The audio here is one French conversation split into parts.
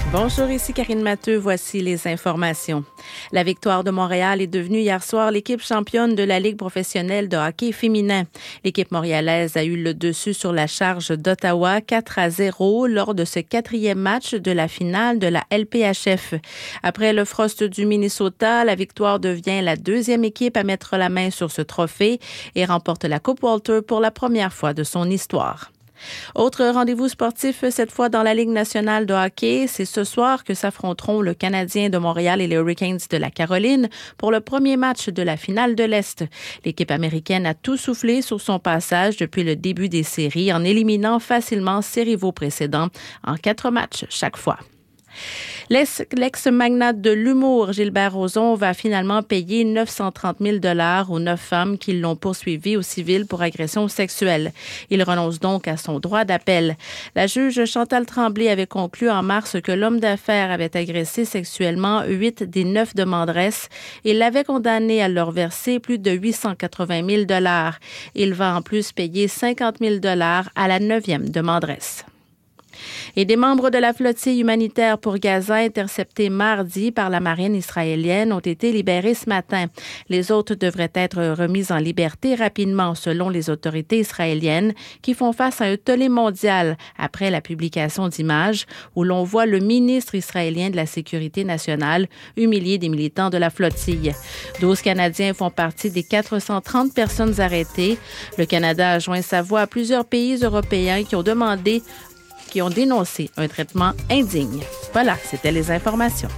Bonjour, ici Karine Matteux. Voici les informations. La Victoire de Montréal est devenue hier soir l'équipe championne de la Ligue professionnelle de hockey féminin. L'équipe montréalaise a eu le dessus sur la charge d'Ottawa 4-0 lors de ce 4e match de la finale de la LPHF. Après le Frost du Minnesota, la Victoire devient la 2e équipe à mettre la main sur ce trophée et remporte la Coupe Walter pour la première fois de son histoire. Autre rendez-vous sportif, cette fois dans la Ligue nationale de hockey. C'est ce soir que s'affronteront le Canadien de Montréal et les Hurricanes de la Caroline pour le premier match de la finale de l'Est. L'équipe américaine a tout soufflé sur son passage depuis le début des séries en éliminant facilement ses rivaux précédents en 4 matchs chaque fois. L'ex-magnate de l'humour, Gilbert Rozon, va finalement payer 930 000 $ aux 9 femmes qui l'ont poursuivi au civil pour agression sexuelle. Il renonce donc à son droit d'appel. La juge Chantal Tremblay avait conclu en mars que l'homme d'affaires avait agressé sexuellement 8 des 9 demanderesses et l'avait condamné à leur verser plus de 880 000 $. Il va en plus payer 50 000 $ à la 9e demanderesse. Et des membres de la flottille humanitaire pour Gaza interceptés mardi par la marine israélienne ont été libérés ce matin. Les autres devraient être remis en liberté rapidement selon les autorités israéliennes qui font face à un tollé mondial après la publication d'images où l'on voit le ministre israélien de la Sécurité nationale humilier des militants de la flottille. 12 Canadiens font partie des 430 personnes arrêtées. Le Canada a joint sa voix à plusieurs pays européens qui ont dénoncé un traitement indigne. Voilà, c'était les informations.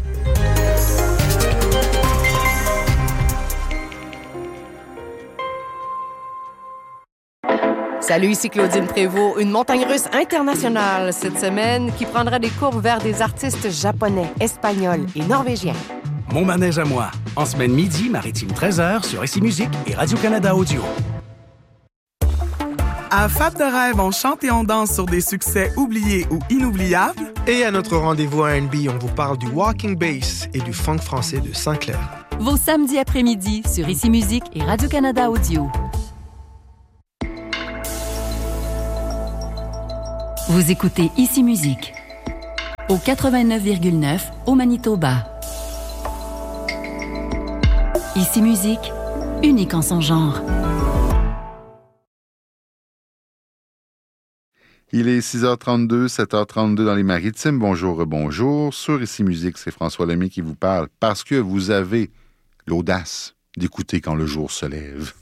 Salut, ici Claudine Prévost, une montagne russe internationale cette semaine qui prendra des courbes vers des artistes japonais, espagnols et norvégiens. Mon manège à moi, en semaine midi, maritime 13h sur ICI Musique et Radio-Canada Audio. À Fab de Rêve, on chante et on danse sur des succès oubliés ou inoubliables. Et à notre rendez-vous à R&B, on vous parle du walking bass et du funk français de Saint-Clair. Vos samedis après-midi sur ICI Musique et Radio-Canada Audio. Vous écoutez ICI Musique au 89,9 au Manitoba. ICI Musique, unique en son genre. Il est 6h32, 7h32 dans les Maritimes. Bonjour, bonjour. Sur ICI Musique, c'est François Lemay qui vous parle parce que vous avez l'audace d'écouter quand le jour se lève.